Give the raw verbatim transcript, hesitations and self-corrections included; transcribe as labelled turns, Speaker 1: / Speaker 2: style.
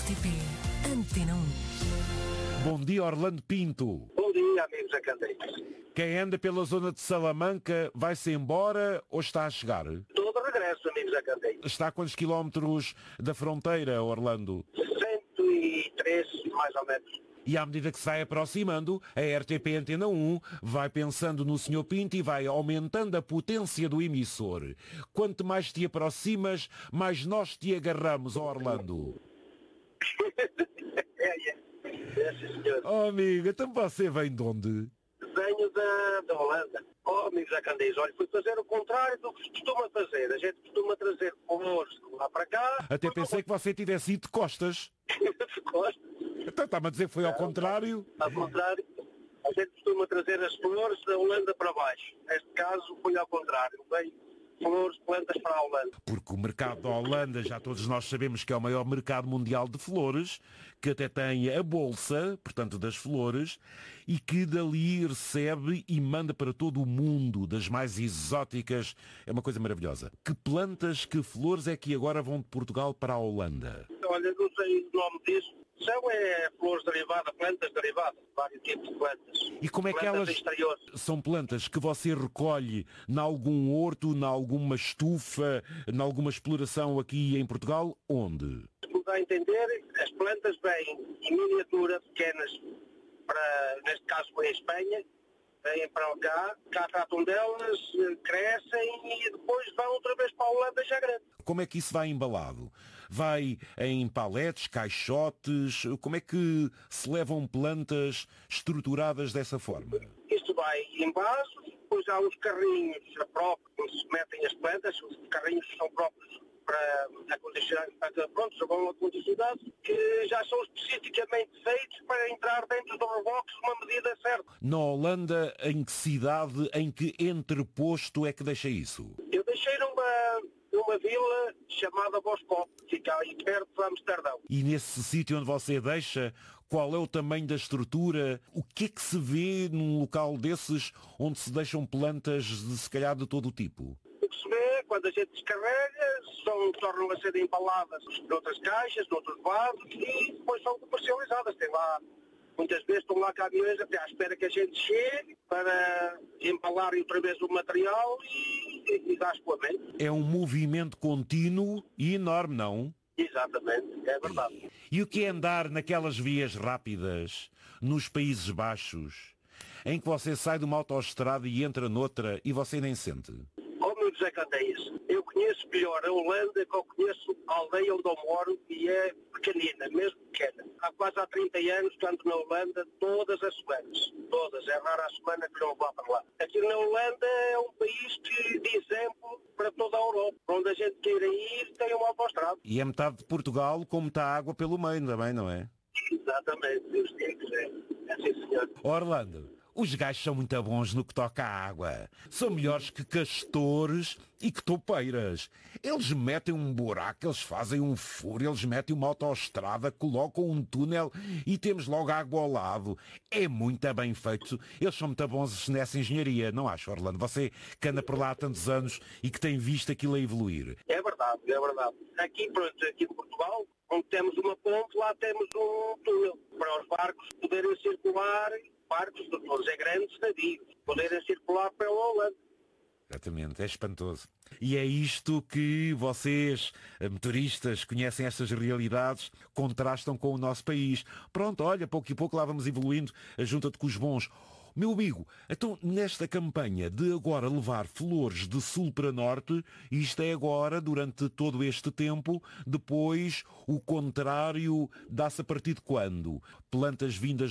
Speaker 1: R T P Antena um.
Speaker 2: Bom dia, Orlando Pinto.
Speaker 3: Bom dia, amigos acandeiros.
Speaker 2: Quem anda pela zona de Salamanca vai-se embora ou está a chegar?
Speaker 3: Estou de regresso, amigos acandeiros.
Speaker 2: Está a quantos quilómetros da fronteira, Orlando?
Speaker 3: cento e três, mais ou menos.
Speaker 2: E à medida que se vai aproximando, a R T P Antena um vai pensando no senhor Pinto e vai aumentando a potência do emissor. Quanto mais te aproximas, mais nós te agarramos, ó Orlando.
Speaker 3: é, é. É, sim, senhor.
Speaker 2: Oh, amigo, então você vem de onde?
Speaker 3: Venho da, da Holanda. Oh, amigos acandeiros, olha, fui fazer o contrário do que se costuma fazer. A gente costuma trazer flores de lá para cá.
Speaker 2: Até pensei que você tivesse ido de costas.
Speaker 3: de costas.
Speaker 2: Então está-me a dizer que foi ao contrário?
Speaker 3: Ao contrário. A gente costuma trazer as flores da Holanda para baixo. Neste caso foi ao contrário. Veio flores, plantas para a Holanda.
Speaker 2: Porque o mercado da Holanda, já todos nós sabemos que é o maior mercado mundial de flores, que até tem a bolsa, portanto, das flores, e que dali recebe e manda para todo o mundo, das mais exóticas. É uma coisa maravilhosa. Que plantas, que flores é que agora vão de Portugal para a Holanda?
Speaker 3: Olha, não sei o nome disso. São é flores derivadas, plantas derivadas, vários tipos de plantas.
Speaker 2: E como é que
Speaker 3: plantas
Speaker 2: elas
Speaker 3: exteriores.
Speaker 2: são plantas que você recolhe em algum horto, em alguma estufa, em alguma exploração aqui em Portugal? Onde?
Speaker 3: Como dá a entender, as plantas vêm em miniatura, pequenas, para, neste caso foi em Espanha, vêm para cá, cá tratam delas, crescem e depois vão outra vez para a Holanda já grande.
Speaker 2: Como é que isso vai embalado? Vai em paletes, caixotes? Como é que se levam plantas estruturadas dessa forma?
Speaker 3: Isto vai em vasos, depois há uns carrinhos próprios onde se metem as plantas, os carrinhos são próprios para acondicionar, para, pronto, já vão acondicionados, que já são especificamente feitos para entrar dentro do reboque uma medida certa.
Speaker 2: Na Holanda, em que cidade, em que entreposto é que deixa isso?
Speaker 3: Eu deixei numa, numa vila chamada Boskop, que fica aí perto de Amsterdão.
Speaker 2: E nesse sítio onde você deixa, qual é o tamanho da estrutura? O que é que se vê num local desses onde se deixam plantas de, se calhar, de todo o tipo?
Speaker 3: O que se vê, quando a gente descarrega, são, tornam a ser embaladas noutras caixas, noutros vasos e depois são comercializadas. Tem lá, muitas vezes estão lá caminhões até à espera que a gente chegue para embalarem outra vez o material e, e, e dar escoamento.
Speaker 2: É um movimento contínuo e enorme, não?
Speaker 3: Exatamente, é verdade.
Speaker 2: E o que é andar naquelas vias rápidas, nos Países Baixos, em que você sai de uma autoestrada e entra noutra e você nem sente?
Speaker 3: Oh, meu José Candeias, eu conheço melhor a Holanda que eu conheço a aldeia onde eu moro e é pequenina, mesmo pequena. Há quase há trinta anos que ando na Holanda todas as semanas. Todas, é rara a semana que não vá para lá. Aqui na Holanda é um país que, de exemplo para toda a Europa. Onde a gente queira ir tem uma autoestrada.
Speaker 2: E é metade de Portugal como está a água pelo meio também, não é?
Speaker 3: Exatamente, Deus tem que ser. É assim, senhor.
Speaker 2: Orlando, os gajos são muito bons no que toca à água. São melhores que castores e que topeiras. Eles metem um buraco, eles fazem um furo, eles metem uma autoestrada, colocam um túnel e temos logo água ao lado. É muito bem feito. Eles são muito bons nessa engenharia, não acha, Orlando? Você que anda por lá há tantos anos e que tem visto aquilo a evoluir.
Speaker 3: É verdade, é verdade. Aqui, pronto, aqui em Portugal, onde temos uma ponte, lá temos um túnel para os barcos poderem circular. Barcos de todos, é grandes navios, poderem circular pela Holanda.
Speaker 2: Exatamente, é espantoso. E é isto que vocês, motoristas, conhecem estas realidades, contrastam com o nosso país. Pronto, olha, pouco e pouco lá vamos evoluindo, junta-te com os bons. Meu amigo, então nesta campanha de agora levar flores de sul para norte, isto é agora, durante todo este tempo, depois o contrário dá-se a partir de quando? Plantas vindas